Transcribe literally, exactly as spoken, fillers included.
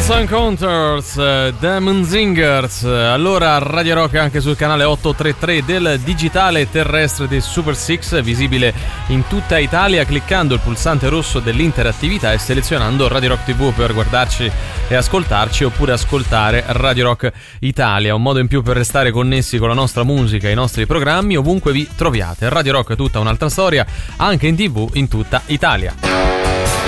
Close Encounters, Demon Zingers. Allora, Radio Rock anche sul canale ottocentotrentatré del digitale terrestre di Super Six, visibile in tutta Italia cliccando il pulsante rosso dell'interattività e selezionando Radio Rock tivù per guardarci e ascoltarci, oppure ascoltare Radio Rock Italia, un modo in più per restare connessi con la nostra musica e i nostri programmi ovunque vi troviate. Radio Rock è tutta un'altra storia, anche in tivù in tutta Italia.